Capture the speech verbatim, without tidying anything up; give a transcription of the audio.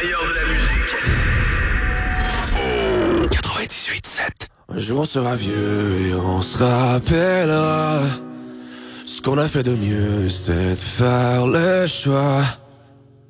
meilleur de la musique. quatre-vingt-dix-huit sept. Un jour on sera vieux et on se rappellera. Ce qu'on a fait de mieux, c'était de faire le choix